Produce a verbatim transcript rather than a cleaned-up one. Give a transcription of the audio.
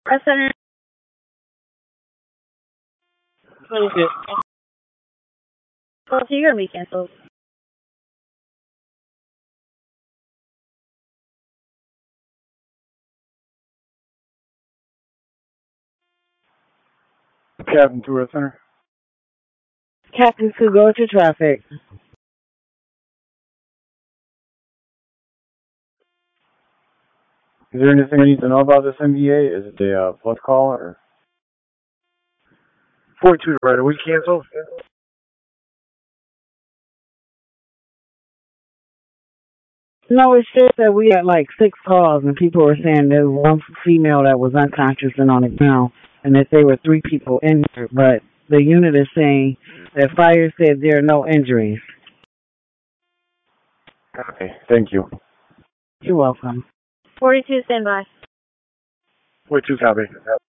Press center. twenty-two. So you're gonna be canceled. Captain Tourist Center. Captain two, go to traffic. Is there anything I need to know about this M B A? Is it a uh, plus call or? forty-two, right? Are we canceled? No, it said that we had like six calls and people were saying there was one female that was unconscious and on the ground and that there were three people injured, but the unit is saying that fire said there are no injuries. Okay, thank you. You're welcome. forty-two, stand by. forty-two, copy.